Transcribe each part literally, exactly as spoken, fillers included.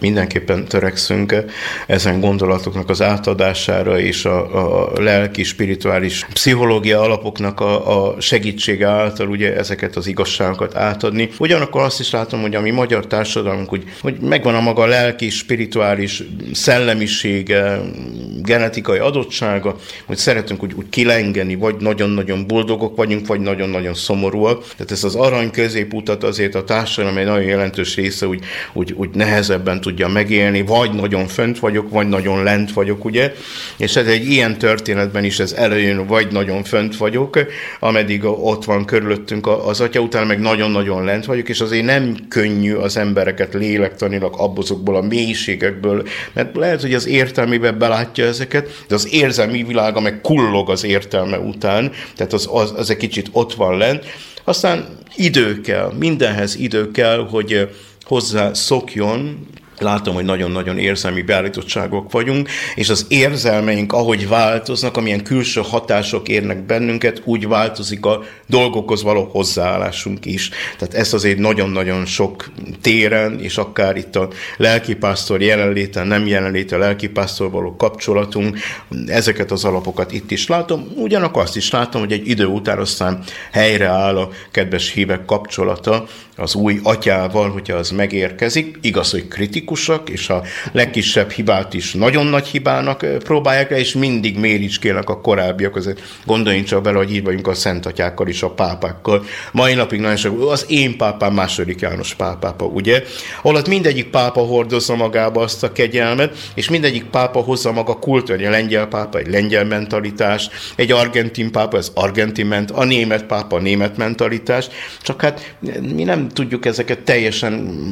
mindenképpen törekszünk ezen gondolatoknak az átadására és a, a lelki, spirituális pszichológia alapoknak a, a segítsége által ugye ezeket az igazságokat átadni. Ugyanakkor azt is látom, hogy a mi magyar társadalmunk, hogy, hogy megvan a maga lelki, spirituális szellemisége, genetikai adottsága, hogy szeretünk úgy, úgy kilengeni, vagy nagyon-nagyon boldogok vagyunk, vagy nagyon-nagyon szomorúak. Tehát ez az arany középutat azért a társadalom egy nagyon jelentős része úgy, úgy, úgy nehezebben tudja megélni, vagy nagyon fönt vagyok, vagy nagyon lent vagyok, ugye? És ez egy ilyen történetben is ez előjön, vagy nagyon fönt vagyok, ameddig ott van körülöttünk az atya, utána meg nagyon-nagyon lent vagyok, és azért nem könnyű az embereket lélektanilag abból a mélységekből, mert lehet, hogy az értelmébe belátja ezeket, de az érzelmi világa meg kullog az értelme után, tehát az, az, az egy kicsit ott van lent. Aztán idő kell, mindenhez idő kell, hogy hozzá szokjon. Látom, hogy nagyon-nagyon érzelmi beállítottságok vagyunk, és az érzelmeink, ahogy változnak, amilyen külső hatások érnek bennünket, úgy változik a dolgokhoz való hozzáállásunk is. Tehát ez azért nagyon-nagyon sok téren, és akár itt a lelkipásztor jelenléte, nem jelenléte, a lelkipásztor való kapcsolatunk, ezeket az alapokat itt is látom. Ugyanakkor azt is látom, hogy egy idő után aztán helyreáll a kedves hívek kapcsolata az új atyával, hogyha az megérkezik. Igaz, hogy kritikusak, és a legkisebb hibát is nagyon nagy hibának próbálják el, és mindig méricskélnek a korábbiak. Azért gondoljunk csak bele, hogy így vagyunk a szentatyákkal és a pápákkal. Mai napig nagyon sok, az én pápám második János pápápa, ugye? Holott mindegyik pápa hordozza magába azt a kegyelmet, és mindegyik pápa hozza maga kultúrja. A lengyel pápa egy lengyel mentalitás, egy argentin pápa az argentin ment, a német pápa a német mentalitás, csak hát mi nem tudjuk ezeket teljesen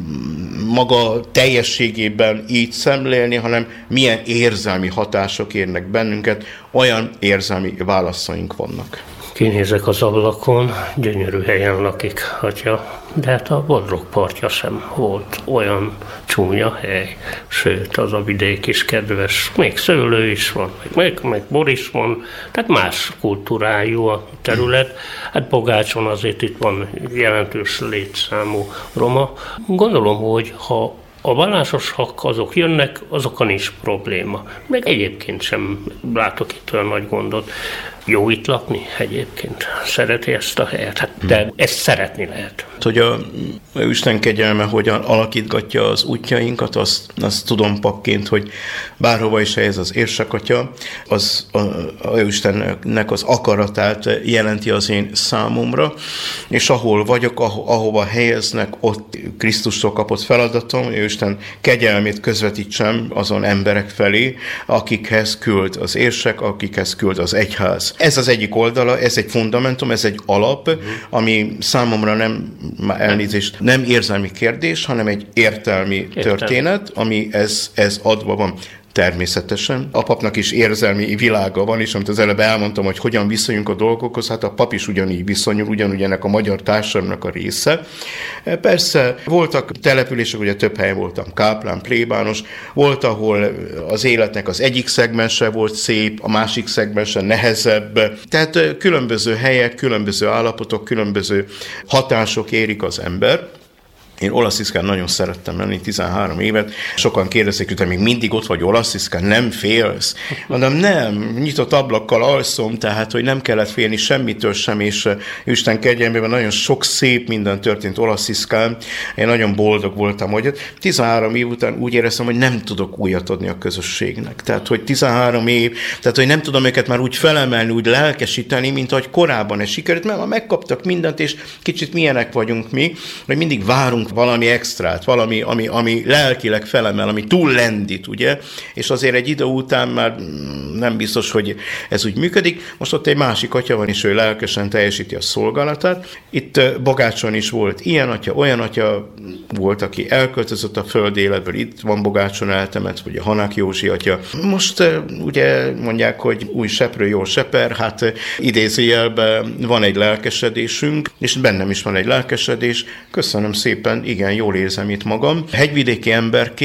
maga teljességében így szemlélni, hanem milyen érzelmi hatások érnek bennünket, olyan érzelmi válaszaink vannak. Kinézek az ablakon, gyönyörű helyen lakik atya, de hát a Bodrog partja sem volt olyan csúnya hely. Sőt, az a vidék is kedves, még szőlő is van, meg, meg bor is van, tehát más kultúrájú a terület. Hát Pogácson azért itt van jelentős létszámú roma. Gondolom, hogy ha a vallásosak azok jönnek, azokon is probléma. Meg egyébként sem látok itt olyan nagy gondot. Jó itt lakni egyébként. Szereti ezt a helyet, hát, de ezt szeretni lehet. Hogy a Isten kegyelme hogyan alakítgatja az útjainkat, azt, azt tudom papként, hogy bárhova is helyez az érsekatya, az a, a Istennek az akaratát jelenti az én számomra, és ahol vagyok, aho, ahova helyeznek, ott Krisztustól kapott feladatom, hogy Isten kegyelmét közvetítsem azon emberek felé, akikhez küld az érsek, akikhez küld az egyház. Ez az egyik oldala, ez egy fundamentum, ez egy alap, uh-huh. ami számomra nem, elnézést, nem érzelmi kérdés, hanem egy értelmi Értem. történet, ami ez, ez adva van. Természetesen. A papnak is érzelmi világa van, és amit az előbb elmondtam, hogy hogyan viszonyunk a dolgokhoz, hát a pap is ugyanígy viszonyul, ugyanúgy ennek a magyar társadalomnak a része. Persze voltak települések, ugye több helyen voltam, káplán, plébános, volt, ahol az életnek az egyik szegmense volt szép, a másik szegmense nehezebb. Tehát különböző helyek, különböző állapotok, különböző hatások érik az ember. Én Olasziszkán nagyon szerettem lenni, tizenhárom évet. Sokan kérdezték, hogy még mindig ott vagy Olasziszkán, nem félsz? Mondom, nem, nyitott ablakkal alszom, tehát, hogy nem kellett félni semmitől sem, és Isten kegyelmében nagyon sok szép minden történt Olasziszkán. Én nagyon boldog voltam, hogy tizenhárom év után úgy éreztem, hogy nem tudok újat adni a közösségnek. Tehát, hogy tizenhárom év, tehát, hogy nem tudom őket már úgy felemelni, úgy lelkesíteni, mint ahogy korábban ez sikerült, mert már megkaptak mindent, és kicsit milyenek vagyunk mi, hogy mindig várunk valami extrát, valami, ami, ami lelkileg felemel, ami túl lendít, ugye? És azért egy idő után már nem biztos, hogy ez úgy működik. Most ott egy másik atya van, és ő lelkesen teljesíti a szolgálatát. Itt Bogácson is volt ilyen atya, olyan atya volt, aki elköltözött a föld életből, itt van Bogácson eltemet, vagy a Hanák Józsi atya. Most ugye mondják, hogy új seprő, jó seper, hát idézőjelben van egy lelkesedésünk, és bennem is van egy lelkesedés. Köszönöm szépen, igen, jól érzem itt magam. Hegyvidéki emberként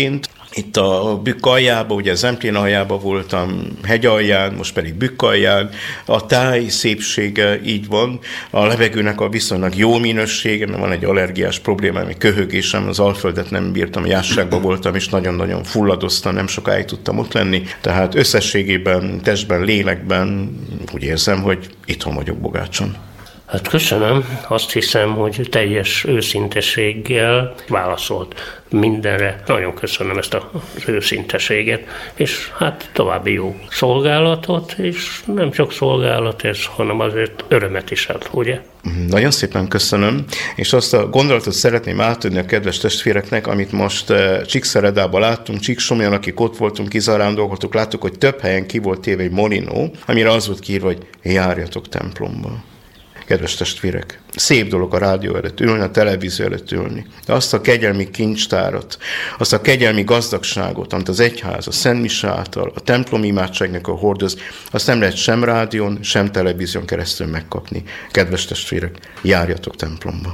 itt a Bükk aljában, ugye Zemplén aljában voltam, hegy alján, most pedig Bükk alján. A táj szépsége így van, a levegőnek a viszonylag jó minősége, mert van egy allergiás problémám, egy köhögésem, az Alföldet nem bírtam, jásságban voltam, és nagyon-nagyon fulladoztam, nem sokáig tudtam ott lenni. Tehát összességében, testben, lélekben úgy érzem, hogy itthon vagyok Bogácson. Hát köszönöm, azt hiszem, hogy teljes őszinteséggel válaszolt mindenre. Nagyon köszönöm ezt az őszinteséget, és hát további jó szolgálatot, és nem csak szolgálat ez, hanem azért örömet is ad, ugye? Nagyon szépen köszönöm, és azt a gondolatot szeretném átadni a kedves testvéreknek, amit most Csíkszeredában láttunk, Csíksomlyon, akik ott voltunk, kizarándolgatok, láttuk, hogy több helyen ki volt téve egy molinó, amire az volt kiírva, hogy járjatok templomba. Kedves testvérek, szép dolog a rádió előtt ülni, a televízió előtt ülni. De azt a kegyelmi kincstárat, azt a kegyelmi gazdagságot, amit az egyház, a Szent Mise által, a templom imádságnak a hordoz, azt nem lehet sem rádión, sem televízión keresztül megkapni. Kedves testvérek, járjatok templomba.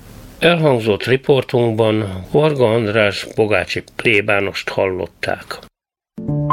Elhangzott riportunkban Varga András bogácsi plébánost hallották.